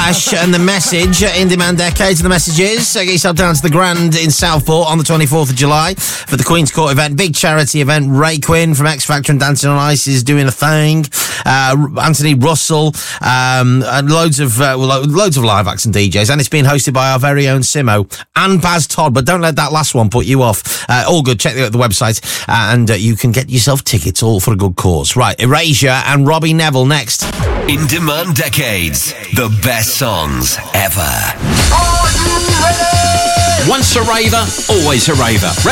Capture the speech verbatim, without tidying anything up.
Ash and The Message, In Demand Decades. And the message is, uh, get yourself down to the Grand in Southport on the twenty-fourth of July for the Queen's Court event. Big charity event. Ray Quinn from X Factor and Dancing on Ice is doing a thing. Uh, Anthony Russell, um, and loads of uh, well, loads of live acts and D Js. And it's being hosted by our very own Simo and Baz Todd. But don't let that last one put you off. Uh, all good. Check the, the website uh, and uh, you can get yourself tickets, all for a good cause. Right, Erasure and Robbie Neville next. In Demand Decades, the best songs ever. Once a raver, always a raver.